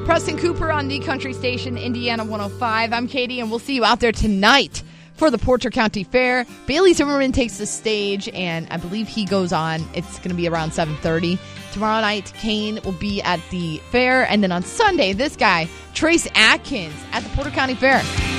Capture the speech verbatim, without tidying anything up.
Preston Cooper on the Country Station, Indiana one oh five. I'm Katie, and we'll see you out there tonight for the Porter County Fair. Bailey Zimmerman takes the stage, and I believe he goes on. It's going to be around seven thirty. Tomorrow night, Kane will be at the fair. And then on Sunday, this guy, Trace Atkins, at the Porter County Fair.